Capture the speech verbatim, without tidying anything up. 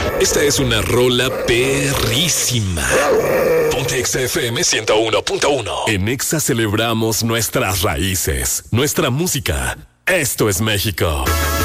Esta es una rola perrísima. Ponte Exa F M ciento uno punto uno. En Exa celebramos nuestras raíces, nuestra música. Esto es México.